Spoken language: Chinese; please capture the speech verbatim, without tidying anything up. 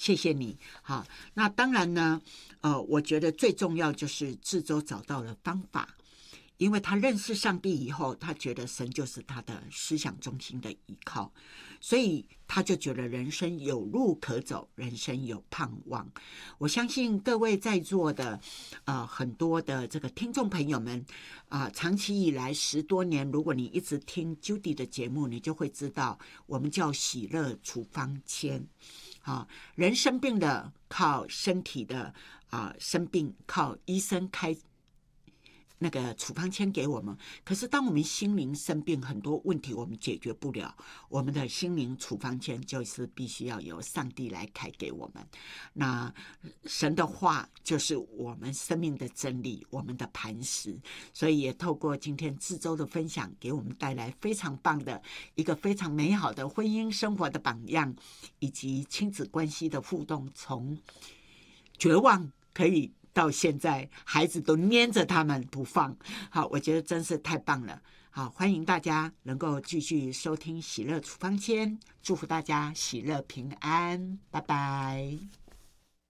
谢谢你。好，那当然呢，呃，我觉得最重要就是志州找到了方法。因为他认识上帝以后，他觉得神就是他的思想中心的依靠，所以他就觉得人生有路可走，人生有盼望。我相信各位在座的呃很多的这个听众朋友们啊、呃，长期以来十多年，如果你一直听 Judy 的节目，你就会知道我们叫喜乐处方签。啊，人生病了靠身体的啊、呃、生病，靠医生开那个处方签给我们，可是当我们心灵生病，很多问题我们解决不了，我们的心灵处方签就是必须要由上帝来开给我们。那神的话就是我们生命的真理，我们的磐石。所以也透过今天志州的分享，给我们带来非常棒的一个非常美好的婚姻生活的榜样，以及亲子关系的互动，从绝望可以到现在孩子都黏着他们不放。好，我觉得真是太棒了。好，欢迎大家能够继续收听喜乐处方签，祝福大家喜乐平安，拜拜。